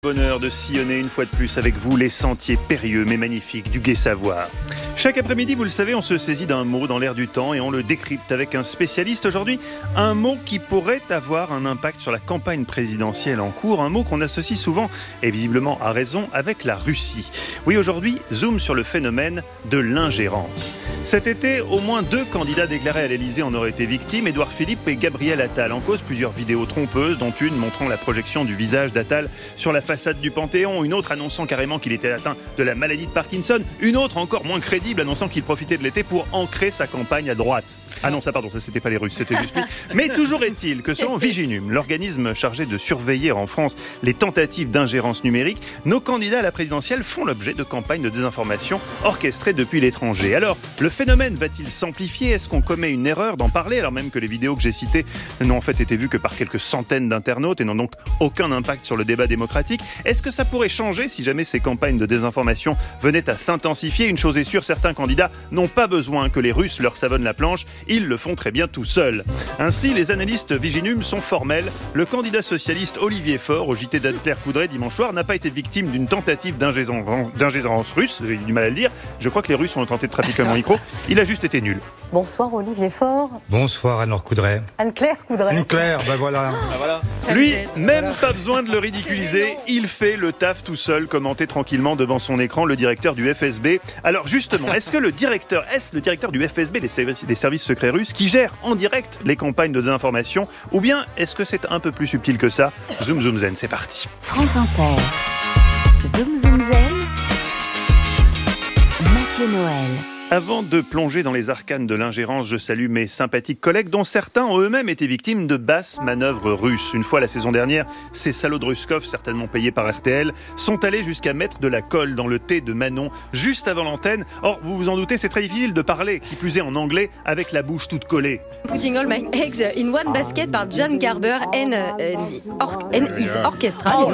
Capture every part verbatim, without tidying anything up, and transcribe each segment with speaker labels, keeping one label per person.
Speaker 1: Bonheur de sillonner une fois de plus avec vous les sentiers périlleux mais magnifiques du Gai-Savoir. Chaque après-midi, vous le savez, on se saisit d'un mot dans l'air du temps et on le décrypte avec un spécialiste. Aujourd'hui, un mot qui pourrait avoir un impact sur la campagne présidentielle en cours, un mot qu'on associe souvent, et visiblement à raison, avec la Russie. Oui, aujourd'hui, zoom sur le phénomène de l'ingérence. Cet été, au moins deux candidats déclarés à l'Elysée en auraient été victimes, Édouard Philippe et Gabriel Attal. En cause, plusieurs vidéos trompeuses, dont une montrant la projection du visage d'Attal sur la façade du Panthéon, une autre annonçant carrément qu'il était atteint de la maladie de Parkinson, une autre encore moins crédible annonçant qu'il profitait de l'été pour ancrer sa campagne à droite. Ah non, ça pardon, ça c'était pas les Russes, c'était juste lui. Mais toujours est-il que selon Viginum, l'organisme chargé de surveiller en France les tentatives d'ingérence numérique, nos candidats à la présidentielle font l'objet de campagnes de désinformation orchestrées depuis l'étranger. Alors, le phénomène va-t-il s'amplifier ? Est-ce qu'on commet une erreur d'en parler, alors même que les vidéos que j'ai citées n'ont en fait été vues que par quelques centaines d'internautes et n'ont donc aucun impact sur le débat démocratique ? Est-ce que ça pourrait changer si jamais ces campagnes de désinformation venaient à s'intensifier ? Une chose est sûre, certains candidats n'ont pas besoin que les Russes leur savonnent la planche, ils le font très bien tout seuls. Ainsi, les analystes Viginum sont formels. Le candidat socialiste Olivier Faure, au J T d'Anne-Claire Coudray dimanche soir, n'a pas été victime d'une tentative d'ingérence russe, j'ai du mal à le dire. Je crois que les Russes ont tenté de trafiquer mon micro. Il a juste été nul.
Speaker 2: Bonsoir Olivier Faure.
Speaker 3: Bonsoir Anne-Laure Coudray.
Speaker 2: Anne-Claire Coudray.
Speaker 3: Anne-Claire, ben voilà.
Speaker 2: Ah, voilà.
Speaker 1: Lui, même voilà. Pas besoin de le ridiculiser, il fait le taf tout seul, commenté tranquillement devant son écran, le directeur du F S B. Alors justement, est-ce que le directeur, est-ce le directeur du F S B, des services, des services secrets russes, qui gère en direct les campagnes de désinformation, ou bien est-ce que c'est un peu plus subtil que ça ? Zoom Zoom Zen, c'est parti.
Speaker 4: France Inter. Zoom Zoom Zen. Mathieu Noël.
Speaker 1: Avant de plonger dans les arcanes de l'ingérence, je salue mes sympathiques collègues dont certains ont eux-mêmes été victimes de basses manœuvres russes. Une fois la saison dernière, ces salauds de Ruskov, certainement payés par R T L, sont allés jusqu'à mettre de la colle dans le thé de Manon juste avant l'antenne. Or, vous vous en doutez, c'est très difficile de parler, qui plus est en anglais, avec la bouche toute collée.
Speaker 5: Putting all my eggs in one basket par John Garber and, uh, or- and his orchestra.
Speaker 2: Oh, wow, wow,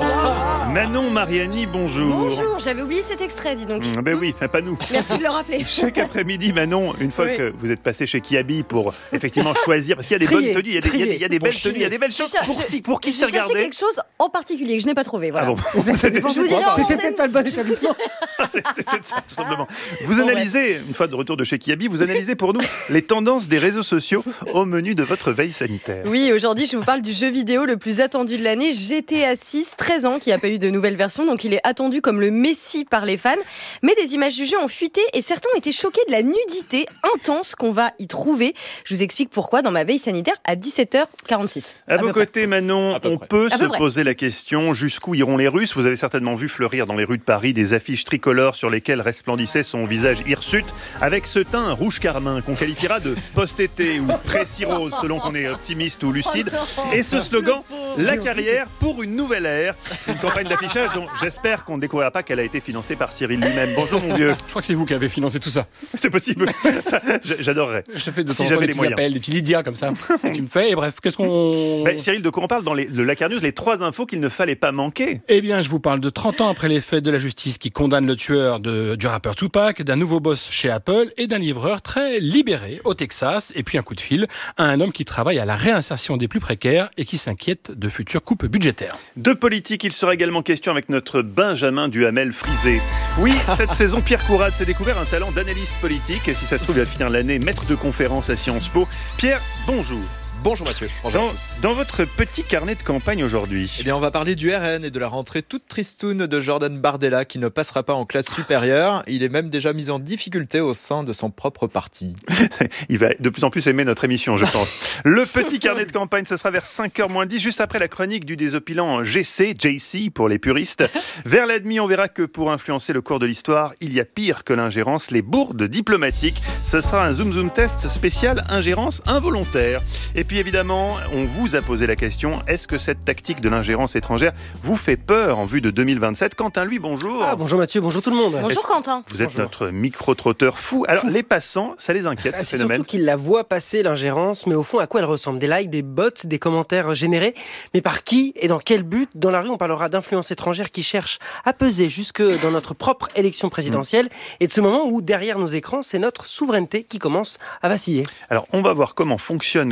Speaker 2: wow.
Speaker 1: Manon Mariani, bonjour.
Speaker 5: Bonjour, j'avais oublié cet extrait, dis donc.
Speaker 1: Mmh, ben oui, pas nous.
Speaker 5: Merci de le rappeler.
Speaker 1: Chaque après-midi, Manon, une fois oui. que vous êtes passé chez Kiabi pour effectivement choisir, parce qu'il y a des
Speaker 2: trier,
Speaker 1: bonnes tenues, il y a des, il y a des, il y a des belles tenues, il y a des belles choses.
Speaker 5: Je,
Speaker 1: pour,
Speaker 5: je,
Speaker 1: si, pour qui
Speaker 5: je
Speaker 1: se regarder.
Speaker 5: Je cherchais quelque chose en particulier que je n'ai pas trouvé. Voilà.
Speaker 1: Ah bon.
Speaker 2: C'était,
Speaker 5: je vous dirai en
Speaker 2: c'était peut-être pas le bon établissement.
Speaker 1: c'est, c'est peut-être ça, tout simplement. Vous analysez, une fois de retour de chez Kiabi, vous analysez pour nous les tendances des réseaux sociaux au menu de votre veille sanitaire.
Speaker 5: Oui, aujourd'hui, je vous parle du jeu vidéo le plus attendu de l'année, G T A six, treize ans, qui n'a pas eu de nouvelle version, donc il est attendu comme le messie par les fans. Mais des images du jeu ont fuité et certains ont été choqués de la nudité intense qu'on va y trouver. Je vous explique pourquoi dans ma veille sanitaire à dix-sept heures quarante-six.
Speaker 1: À, à vos côtés, Manon, on
Speaker 6: près.
Speaker 1: peut
Speaker 5: à
Speaker 1: se poser la question, jusqu'où iront les Russes ? Vous avez certainement vu fleurir dans les rues de Paris des affiches tricolores sur lesquelles resplendissait son visage hirsute, avec ce teint rouge carmin qu'on qualifiera de post-été ou pré-cirrhose, selon qu'on est optimiste ou lucide. Et ce slogan, la carrière pour une nouvelle ère. Une campagne d'affichage dont j'espère qu'on ne découvrira pas qu'elle a été financée par Cyril lui-même. Bonjour mon vieux.
Speaker 6: Je crois que c'est vous qui avez financé tout ça.
Speaker 1: C'est possible. Ça, j'adorerais.
Speaker 6: Je te fais de temps
Speaker 1: si
Speaker 6: en temps
Speaker 1: j'avais
Speaker 6: des
Speaker 1: les
Speaker 6: petits
Speaker 1: moyens.
Speaker 6: appels, des petits Lydia comme ça. Et tu me fais, et bref, qu'est-ce qu'on...
Speaker 1: Ben, Cyril, de quoi on parle dans les, le Lacar News, les trois infos qu'il ne fallait pas manquer.
Speaker 6: Eh bien, je vous parle de trente ans après les faits de la justice qui condamne le tueur de, du rappeur Tupac, d'un nouveau boss chez Apple et d'un livreur très libéré au Texas. Et puis un coup de fil à un homme qui travaille à la réinsertion des plus précaires et qui s'inquiète de futures coupes budgétaires.
Speaker 1: De politique, il sera également question avec notre Benjamin Duhamel frisé. Oui, cette saison, Pierre Courade s'est découvert un talent d'analyste politique. Et si ça se trouve, il va finir l'année maître de conférence à Sciences Po. Pierre, bonjour.
Speaker 7: Bonjour Mathieu, bonjour
Speaker 1: dans,
Speaker 7: à tous.
Speaker 1: Dans votre petit carnet de campagne aujourd'hui,
Speaker 7: Eh bien, on va parler du R N et de la rentrée toute tristoune de Jordan Bardella qui ne passera pas en classe supérieure. Il est même déjà mis en difficulté au sein de son propre parti.
Speaker 1: Il va de plus en plus aimer notre émission, je pense. Le petit carnet de campagne, ce sera vers cinq heures moins dix, juste après la chronique du désopilant G C, J C pour les puristes. Vers la demi, on verra que pour influencer le cours de l'histoire, il y a pire que l'ingérence, les bourdes diplomatiques. Ce sera un Zoom Zoom test spécial ingérence involontaire. Et puis évidemment, on vous a posé la question, est-ce que cette tactique de l'ingérence étrangère vous fait peur en vue de deux mille vingt-sept ? Quentin, lui, bonjour.
Speaker 2: Ah, bonjour Mathieu, bonjour tout le monde.
Speaker 5: Bonjour Quentin.
Speaker 1: Vous êtes
Speaker 2: Bonjour.
Speaker 1: notre micro-trotteur fou. Alors,
Speaker 2: Fou.
Speaker 1: les passants, ça les inquiète,
Speaker 2: Ah,
Speaker 1: ce
Speaker 2: c'est
Speaker 1: phénomène.
Speaker 2: surtout qu'ils la voient passer, l'ingérence, mais au fond, à quoi elle ressemble ? Des likes, des bots, des commentaires générés. Mais par qui et dans quel but ? Dans la rue, on parlera d'influence étrangère qui cherche à peser jusque dans notre propre élection présidentielle. Mmh. Et de ce moment où, derrière nos écrans, c'est notre souveraineté qui commence à vaciller.
Speaker 1: Alors, on va voir comment fonctionne, comment se,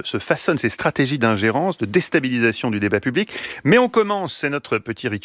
Speaker 1: se façonnent ces stratégies d'ingérence, de déstabilisation du débat public. Mais on commence, c'est notre petit rituel